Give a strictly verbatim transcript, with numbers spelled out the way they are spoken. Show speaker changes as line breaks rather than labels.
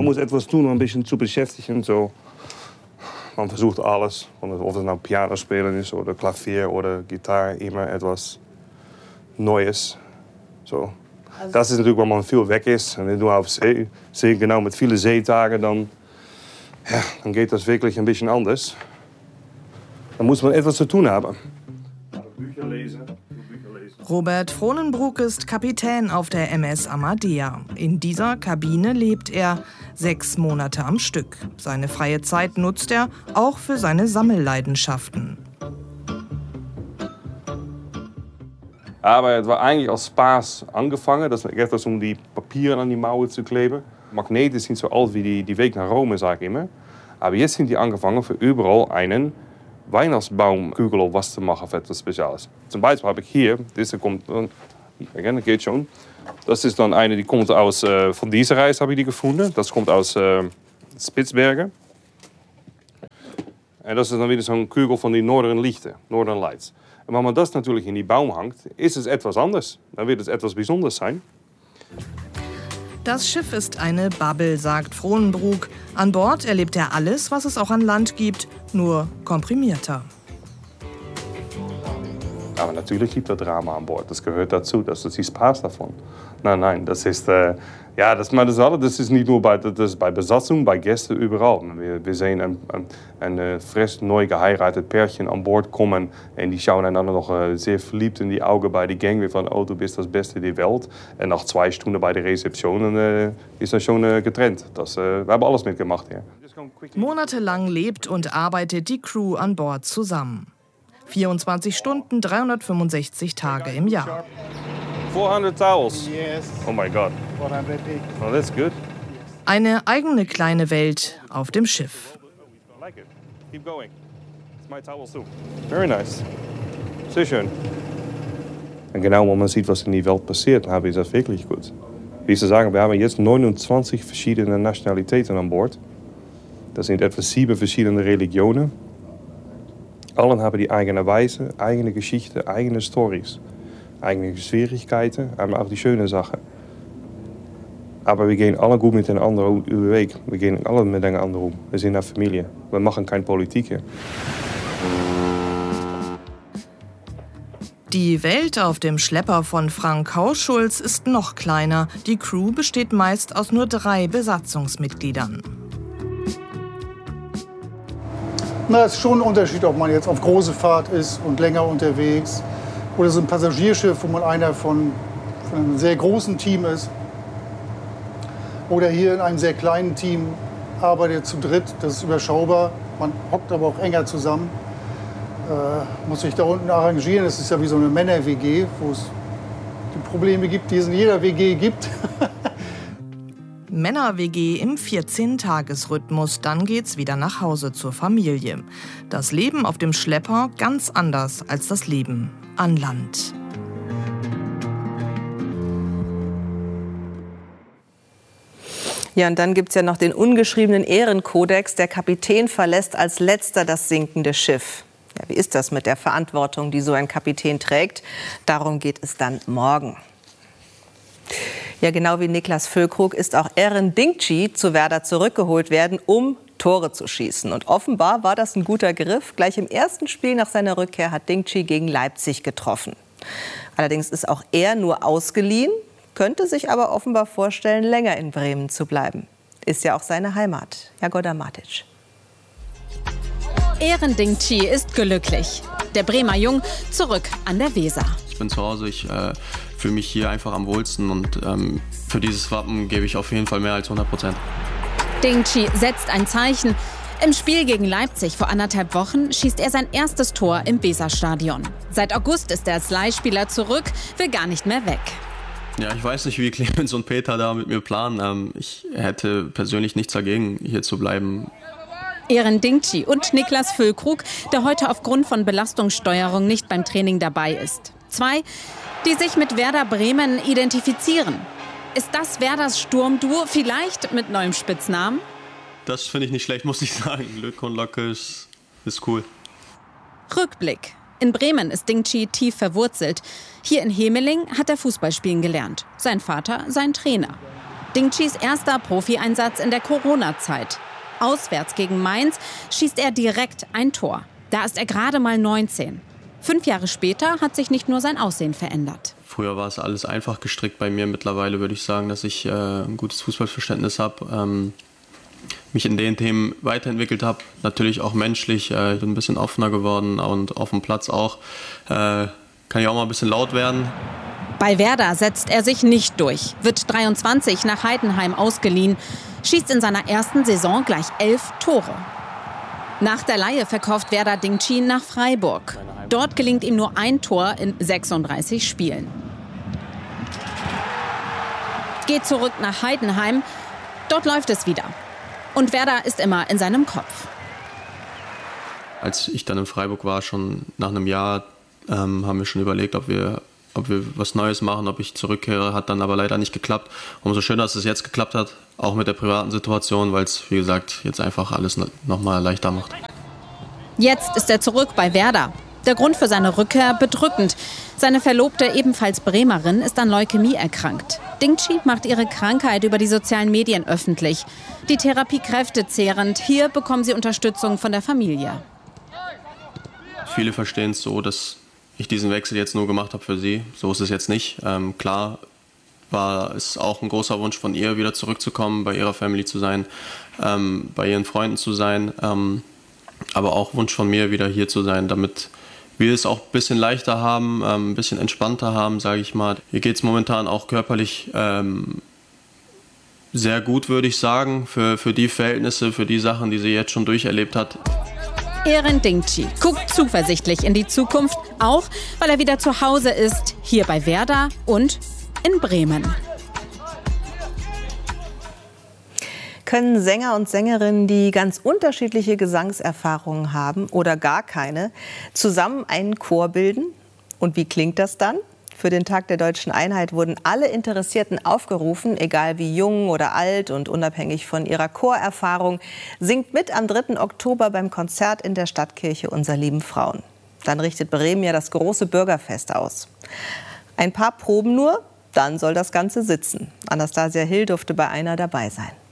man muss etwas tun, um ein bisschen zu beschäftigen. So. Man versucht alles, ob es nou Piano spielen ist oder Klavier oder Gitarre, immer etwas Neues. So. Also das ist natürlich, wenn man viel weg ist. Und wenn du auf See, See genau mit vielen Seetagen, dann, ja, dann geht das wirklich ein bisschen anders. Dann muss man etwas zu tun haben. Bücher lesen.
Robert Frohnenbruck ist Kapitän auf der M S Amadea. In dieser Kabine lebt er sechs Monate am Stück. Seine freie Zeit nutzt er auch für seine Sammelleidenschaften.
Aber es war eigentlich als Spaß angefangen. Das geht etwas, um die Papiere an die Mauer zu kleben. Magneten sind so alt wie die, die Weg nach Rome, sage ich immer. Aber jetzt sind die angefangen, für überall einen Weihnachtsbaumkugel oder was zu machen für etwas Spezielles. Zum Beispiel habe ich hier, diese kommt, das geht schon. Das ist dann eine, die kommt aus, äh, von dieser Reise habe ich die gefunden. Das kommt aus äh, Spitzbergen. Und das ist dann wieder so ein Kugel von den Northern Lichten, Northern Lights. Und wenn man das natürlich in die Baum hängt, ist es etwas anders. Dann wird es etwas Besonderes sein.
Das Schiff ist eine Bubble, sagt Frohnenbruck. An Bord erlebt er alles, was es auch an Land gibt, nur komprimierter.
Aber natürlich gibt es Drama an Bord. Das gehört dazu. Das ist die Spaß davon. Nein, nein, das ist, äh, ja, das, das, alles, das ist nicht nur bei, das ist bei Besatzung, bei Gästen, überall. Wir, wir sehen ein, ein, ein frisch neu geheiratetes Pärchen an Bord kommen und die schauen einander noch äh, sehr verliebt in die Augen bei der Gang. Von, oh, du bist das Beste der Welt. Und nach zwei Stunden bei der Rezeption äh, ist das schon äh, getrennt. Das, äh, wir haben alles mitgemacht hier.
Monatelang lebt und arbeitet die Crew an Bord zusammen. vierundzwanzig Stunden, dreihundertfünfundsechzig Tage im Jahr.
vierhundert towels.
Yes.
Oh my God. Oh, that's good.
Eine eigene kleine Welt auf dem Schiff.
I like it. Keep going. It's my towels too. Very nice. Sehr schön. Und genau, wenn man sieht, was in die Welt passiert, dann habe ich das wirklich gut. Wie Sie sagen, wir haben jetzt neunundzwanzig verschiedene Nationalitäten an Bord. Das sind etwa sieben verschiedene Religionen. Allen haben die eigene Weise, eigene Geschichte, eigene Stories. Eigene Schwierigkeiten, aber auch die schönen Sachen. Aber wir gehen alle gut miteinander über Weg. Wir gehen alle miteinander um. Wir sind eine Familie. Wir machen keine Politik hier.
Die Welt auf dem Schlepper von Frank Hausschulz ist noch kleiner. Die Crew besteht meist aus nur drei Besatzungsmitgliedern.
Na, es ist schon ein Unterschied, ob man jetzt auf große Fahrt ist und länger unterwegs. Oder so ein Passagierschiff, wo man einer von, von einem sehr großen Team ist. Oder hier in einem sehr kleinen Team arbeitet zu dritt. Das ist überschaubar. Man hockt aber auch enger zusammen. Äh, muss sich da unten arrangieren. Das ist ja wie so eine Männer-W G, wo es die Probleme gibt, die es in jeder W G gibt.
Männer-W G im vierzehn-Tages-Rhythmus, dann geht's wieder nach Hause zur Familie. Das Leben auf dem Schlepper ganz anders als das Leben an Land.
Ja, und dann gibt es ja noch den ungeschriebenen Ehrenkodex. Der Kapitän verlässt als letzter das sinkende Schiff. Ja, wie ist das mit der Verantwortung, die so ein Kapitän trägt? Darum geht es dann morgen. Ja, genau wie Niklas Füllkrug ist auch Eren Dingchi zu Werder zurückgeholt werden, um Tore zu schießen. Und offenbar war das ein guter Griff. Gleich im ersten Spiel nach seiner Rückkehr hat Dingchi gegen Leipzig getroffen. Allerdings ist auch er nur ausgeliehen, könnte sich aber offenbar vorstellen, länger in Bremen zu bleiben. Ist ja auch seine Heimat. Jagoda Matic.
Eren Dingchi ist glücklich. Der Bremer Jung zurück an der Weser.
Ich bin zu Hause, ich äh, fühle mich hier einfach am wohlsten und ähm, für dieses Wappen gebe ich auf jeden Fall mehr als hundert Prozent.
Dingchi setzt ein Zeichen. Im Spiel gegen Leipzig vor anderthalb Wochen schießt er sein erstes Tor im Weserstadion. Seit August ist er als Leihspieler zurück, will gar nicht mehr weg.
Ja, ich weiß nicht, wie Clemens und Peter da mit mir planen. Ähm, ich hätte persönlich nichts dagegen, hier zu bleiben.
Eren Dingchi und Niklas Füllkrug, der heute aufgrund von Belastungssteuerung nicht beim Training dabei ist. Zwei, die sich mit Werder Bremen identifizieren. Ist das Werders Sturmduo vielleicht mit neuem Spitznamen?
Das finde ich nicht schlecht, muss ich sagen. Lücke und Locke ist, ist cool.
Rückblick. In Bremen ist Dingchi tief verwurzelt. Hier in Hemeling hat er Fußballspielen gelernt. Sein Vater sein Trainer. Dingchis erster Profieinsatz in der Corona-Zeit. Auswärts gegen Mainz schießt er direkt ein Tor. Da ist er gerade mal neunzehn. Fünf Jahre später hat sich nicht nur sein Aussehen verändert.
Früher war es alles einfach gestrickt bei mir. Mittlerweile würde ich sagen, dass ich äh, ein gutes Fußballverständnis habe, ähm, mich in den Themen weiterentwickelt habe. Natürlich auch menschlich. Äh, ich bin ein bisschen offener geworden und auf dem Platz auch. Äh, kann ich auch mal ein bisschen laut werden.
Bei Werder setzt er sich nicht durch, wird dreiundzwanzig nach Heidenheim ausgeliehen, schießt in seiner ersten Saison gleich elf Tore. Nach der Leihe verkauft Werder Dingchi nach Freiburg. Dort gelingt ihm nur ein Tor in sechsunddreißig Spielen. Geht zurück nach Heidenheim, dort läuft es wieder. Und Werder ist immer in seinem Kopf.
Als ich dann in Freiburg war, schon nach einem Jahr, ähm, haben wir schon überlegt, ob wir ob wir was Neues machen, ob ich zurückkehre, hat dann aber leider nicht geklappt. Umso schöner, dass es jetzt geklappt hat, auch mit der privaten Situation, weil es, wie gesagt, jetzt einfach alles noch mal leichter macht.
Jetzt ist er zurück bei Werder. Der Grund für seine Rückkehr bedrückend. Seine Verlobte, ebenfalls Bremerin, ist an Leukämie erkrankt. Dingchi macht ihre Krankheit über die sozialen Medien öffentlich. Die Therapie kräftezehrend. Hier bekommen sie Unterstützung von der Familie.
Viele verstehen es so, dass ich diesen Wechsel jetzt nur gemacht habe für sie. So ist es jetzt nicht. Ähm, klar war es auch ein großer Wunsch von ihr, wieder zurückzukommen, bei ihrer Family zu sein, ähm, bei ihren Freunden zu sein. Ähm, aber auch Wunsch von mir, wieder hier zu sein, damit wir es auch ein bisschen leichter haben, ähm, ein bisschen entspannter haben, sage ich mal. Ihr geht es momentan auch körperlich ähm, sehr gut, würde ich sagen, für, für die Verhältnisse, für die Sachen, die sie jetzt schon durcherlebt hat.
Eren Dingchi guckt zuversichtlich in die Zukunft, auch weil er wieder zu Hause ist, hier bei Werder und in Bremen.
Können Sänger und Sängerinnen, die ganz unterschiedliche Gesangserfahrungen haben oder gar keine, zusammen einen Chor bilden? Und wie klingt das dann? Für den Tag der Deutschen Einheit wurden alle Interessierten aufgerufen, egal wie jung oder alt und unabhängig von ihrer Chorerfahrung. Singt mit am dritten Oktober beim Konzert in der Stadtkirche Unser lieben Frauen. Dann richtet Bremen ja das große Bürgerfest aus. Ein paar Proben nur, dann soll das Ganze sitzen. Anastasia Hill durfte bei einer dabei sein.